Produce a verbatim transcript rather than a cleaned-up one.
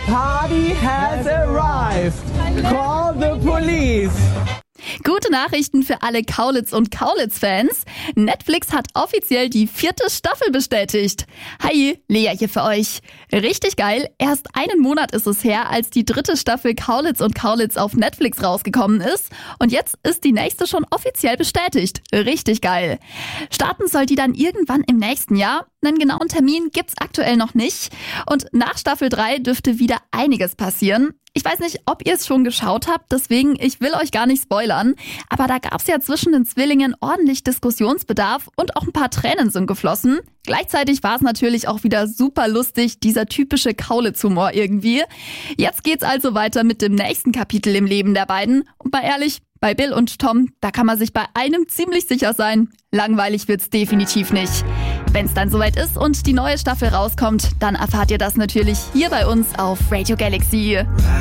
party has arrived. Call the police. Gute Nachrichten für alle Kaulitz und Kaulitz-Fans. Netflix hat offiziell die vierte Staffel bestätigt. Hi, Lea hier für euch. Richtig geil, erst einen Monat ist es her, als die dritte Staffel Kaulitz und Kaulitz auf Netflix rausgekommen ist. Und jetzt ist die nächste schon offiziell bestätigt. Richtig geil. Starten soll die dann irgendwann im nächsten Jahr. Einen genauen Termin gibt's aktuell noch nicht. Und nach Staffel drei dürfte wieder einiges passieren. Ich weiß nicht, ob ihr es schon geschaut habt, deswegen, ich will euch gar nicht spoilern. Aber da gab's ja zwischen den Zwillingen ordentlich Diskussionsbedarf und auch ein paar Tränen sind geflossen. Gleichzeitig war es natürlich auch wieder super lustig, dieser typische Kaulitz-Humor irgendwie. Jetzt geht's also weiter mit dem nächsten Kapitel im Leben der beiden. Und mal ehrlich, bei Bill und Tom, da kann man sich bei einem ziemlich sicher sein. Langweilig wird's definitiv nicht. Wenn's dann soweit ist und die neue Staffel rauskommt, dann erfahrt ihr das natürlich hier bei uns auf Radio Galaxy.